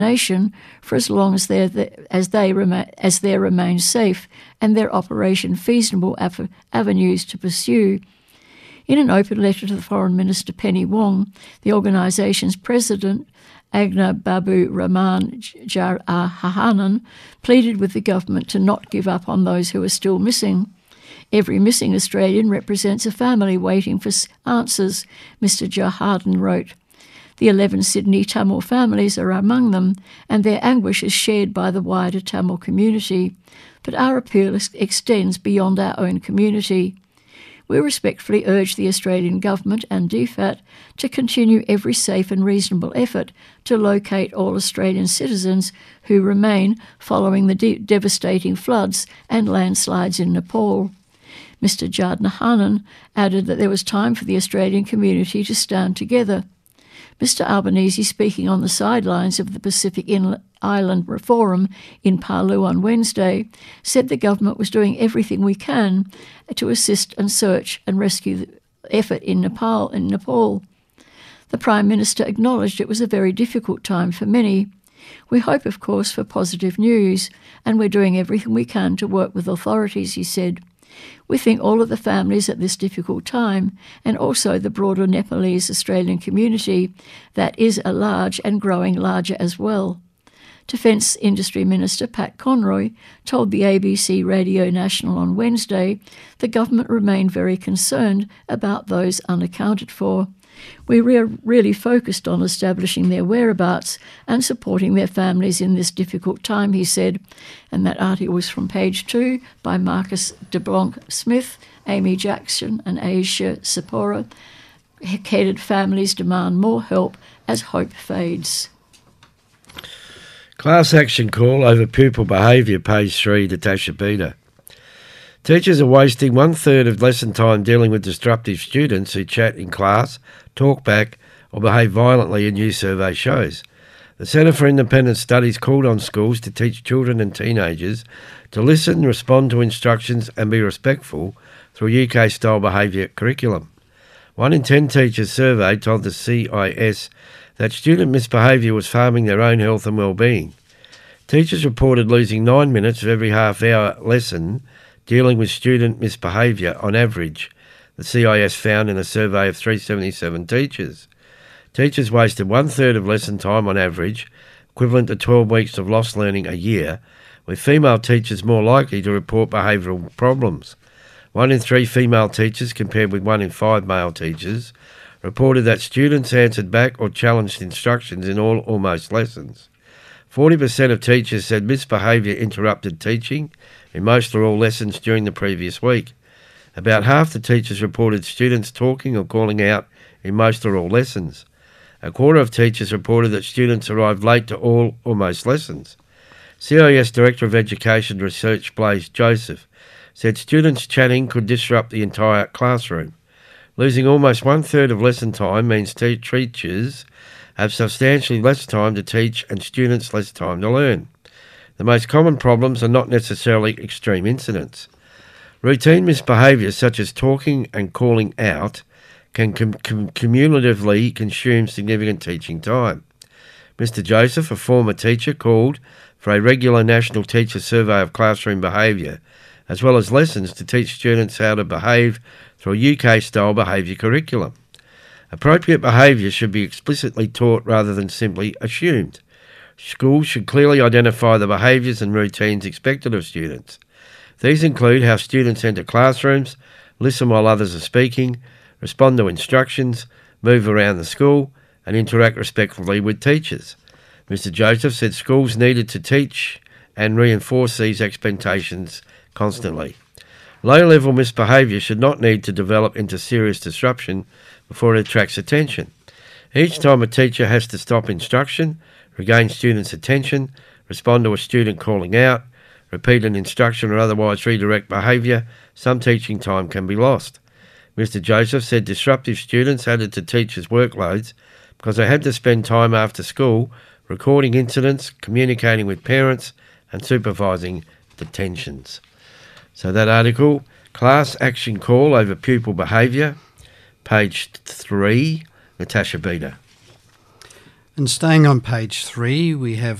nation for as long as there remain safe and their operation feasible avenues to pursue. In an open letter to the Foreign Minister Penny Wong, the organisation's president, Agna Babu Rahman Jarahanan, pleaded with the government to not give up on those who are still missing. Every missing Australian represents a family waiting for answers, Mr Jarahanan wrote. The 11 Sydney Tamil families are among them, and their anguish is shared by the wider Tamil community. But our appeal extends beyond our own community. We respectfully urge the Australian Government and DFAT to continue every safe and reasonable effort to locate all Australian citizens who remain following the devastating floods and landslides in Nepal. Mr Jarahanan added that there was time for the Australian community to stand together. Mr Albanese, speaking on the sidelines of the Pacific Island Forum in Palu on Wednesday, said the government was doing everything we can to assist and search and rescue the effort in Nepal. The Prime Minister acknowledged it was a very difficult time for many. We hope, of course, for positive news, and we're doing everything we can to work with authorities, he said. We think all of the families at this difficult time, and also the broader Nepalese Australian community, that is a large and growing larger as well. Defence Industry Minister Pat Conroy told the ABC Radio National on Wednesday the government remained very concerned about those unaccounted for. We are really focused on establishing their whereabouts and supporting their families in this difficult time, he said. And that article was from Page 2 by Marcus de Blanc-Smith, Amy Jackson and Asia Sapora. Headed families demand more help as hope fades. Class action call over pupil behaviour, Page 3, Natasha Peter. Teachers are wasting 1/3 of lesson time dealing with disruptive students who chat in class, talk back, or behave violently, a new survey shows. The Centre for Independent Studies called on schools to teach children and teenagers to listen, respond to instructions and be respectful through UK-style behaviour curriculum. 1 in 10 teachers surveyed told the CIS that student misbehaviour was harming their own health and well-being. Teachers reported losing 9 minutes of every half-hour lesson dealing with student misbehaviour on average, the CIS found in a survey of 377 teachers. Teachers wasted 1/3 of lesson time on average, equivalent to 12 weeks of lost learning a year, with female teachers more likely to report behavioural problems. 1 in 3 female teachers, compared with 1 in 5 male teachers, reported that students answered back or challenged instructions in all or most lessons. 40% of teachers said misbehaviour interrupted teaching in most or all lessons during the previous week. About half the teachers reported students talking or calling out in most or all lessons. A quarter of teachers reported that students arrived late to all or most lessons. CIS Director of Education Research Blaise Joseph said students chatting could disrupt the entire classroom. Losing almost 1/3 of lesson time means teachers have substantially less time to teach and students less time to learn. The most common problems are not necessarily extreme incidents. Routine misbehaviour such as talking and calling out can cumulatively consume significant teaching time. Mr Joseph, a former teacher, called for a regular national teacher survey of classroom behaviour, as well as lessons to teach students how to behave through a UK-style behaviour curriculum. Appropriate behaviour should be explicitly taught rather than simply assumed. Schools should clearly identify the behaviours and routines expected of students. These include how students enter classrooms, listen while others are speaking, respond to instructions, move around the school, and interact respectfully with teachers. Mr Joseph said schools needed to teach and reinforce these expectations constantly. Low-level misbehaviour should not need to develop into serious disruption before it attracts attention. Each time a teacher has to stop instruction, regain students' attention, respond to a student calling out, repeat an instruction or otherwise redirect behaviour, some teaching time can be lost. Mr Joseph said disruptive students added to teachers' workloads because they had to spend time after school recording incidents, communicating with parents and supervising detentions. So that article, Class Action Call over Pupil Behaviour, Page 3, Natasha Beda. And staying on page 3, we have